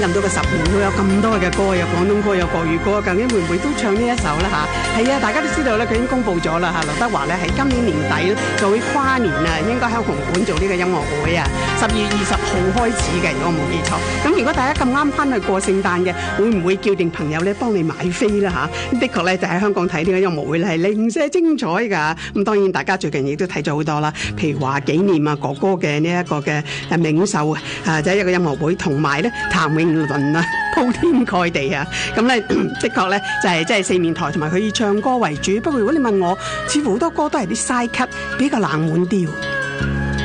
諗到個10年都有咁多嘅歌，有廣東歌，有國語歌，究竟會唔會都唱呢一首咧嚇？係啊，大家都知道咧，佢已經公布咗啦嚇。劉德華咧喺今年年底咧就會跨年啊，應該喺紅館做呢個音樂會啊，12月20號開始嘅，如果我冇記錯。咁如果大家咁啱翻去過聖誕嘅，會唔會叫定朋友咧幫你買飛咧嚇？的確咧就喺香港睇呢個音樂會咧係零舍精彩㗎。咁當然大家最近亦都睇咗好多啦，譬如話紀念啊哥哥嘅呢一個嘅冥壽啊，就係一個音樂會，同埋咧譚詠麟啊鋪天蓋地啊，咁咧的確咧就係即係四面台，同埋佢以唱歌為主。不過如果你問我，似乎好多歌都係啲 side cut，比較冷門啲。